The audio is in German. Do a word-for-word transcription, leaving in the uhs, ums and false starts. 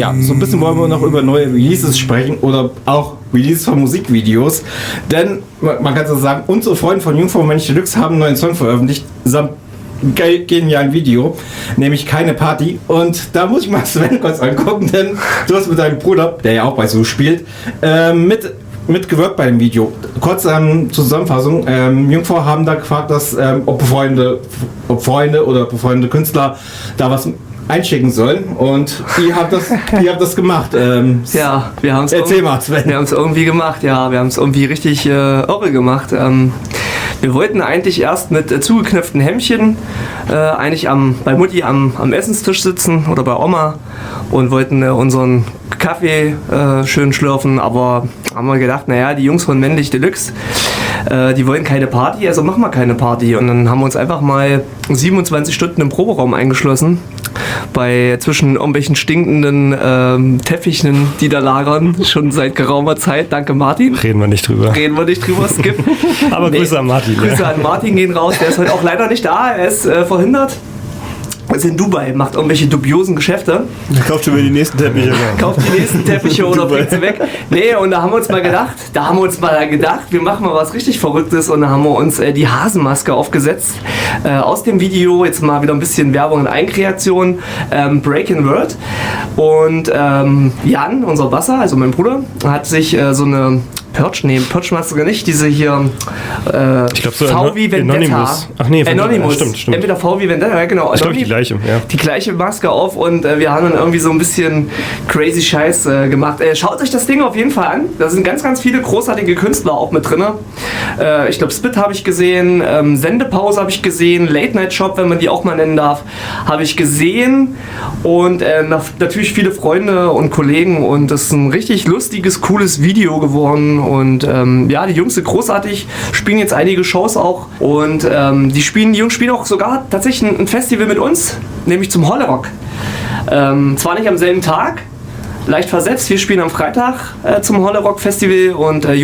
ja, so ein bisschen wollen wir noch über neue Releases sprechen oder auch Releases von Musikvideos. Denn man kann so sagen, unsere Freunde von Jungfrau-Männchen Deluxe haben einen neuen Song veröffentlicht, samt ge- genialen Video, nämlich Keine Party. Und da muss ich mal Sven kurz angucken, denn du hast mit deinem Bruder, der ja auch bei So spielt, äh, mit mitgewirkt bei dem Video. Kurz ähm, zur Zusammenfassung. Ähm, Jungfrau haben da gefragt, dass ähm, ob Freunde, ob Freunde oder befreundete Künstler da was einschicken sollen und ihr habt das, ihr habt das gemacht. Ähm, ja, wir haben es erzähl mal, Sven. Wir haben es irgendwie gemacht, ja, wir haben es irgendwie richtig äh, irre gemacht. Ähm, wir wollten eigentlich erst mit äh, zugeknöpften Hemdchen äh, eigentlich am, bei Mutti am, am Essenstisch sitzen oder bei Oma und wollten äh, unseren Kaffee äh, schön schlürfen, aber haben wir gedacht, naja, die Jungs von Männlich Deluxe, äh, die wollen keine Party, also machen wir keine Party. Und dann haben wir uns einfach mal siebenundzwanzig Stunden im Proberaum eingeschlossen, bei zwischen irgendwelchen stinkenden ähm, Teppichen, die da lagern, schon seit geraumer Zeit. Danke Martin. Reden wir nicht drüber. Reden wir nicht drüber, Skip. Aber nee, Grüße an Martin. Grüße ja. an Martin gehen raus, der ist heute auch leider nicht da, er ist äh, verhindert. Ist in Dubai, macht irgendwelche dubiosen Geschäfte. Kauft schon wieder die nächsten Teppiche. Kauft die nächsten Teppiche oder bringt sie weg. Nee, und da haben wir uns mal gedacht, da haben wir uns mal gedacht, wir machen mal was richtig Verrücktes und da haben wir uns äh, die Hasenmaske aufgesetzt. Äh, aus dem Video, jetzt mal wieder ein bisschen Werbung und Eigenkreation, ähm, Breaking Word. Und ähm, Jan, unser Basser, also mein Bruder, hat sich äh, so eine Purge, nee, Purge-Maske nicht, diese hier äh, ich glaube so V wie Vendetta. Anonymous. Ach nee, Anonymous. Ja, stimmt, stimmt. Entweder V wie Vendetta, ja genau. Ich glaube die gleiche, ja. Die gleiche Maske auf und äh, wir haben dann irgendwie so ein bisschen crazy Scheiß äh, gemacht. Äh, schaut euch das Ding auf jeden Fall an. Da sind ganz, ganz viele großartige Künstler auch mit drin. Äh, ich glaube Spit habe ich gesehen, ähm, Sendepause habe ich gesehen, Late Night Shop, wenn man die auch mal nennen darf, habe ich gesehen und äh, natürlich viele Freunde und Kollegen und das ist ein richtig lustiges, cooles Video geworden. Und ähm, ja, die Jungs sind großartig, spielen jetzt einige Shows auch und ähm, die, spielen, die Jungs spielen auch sogar tatsächlich ein, ein Festival mit uns, nämlich zum Hollerock. Ähm, zwar nicht am selben Tag, leicht versetzt, wir spielen am Freitag äh, zum Hollerock Festival und äh,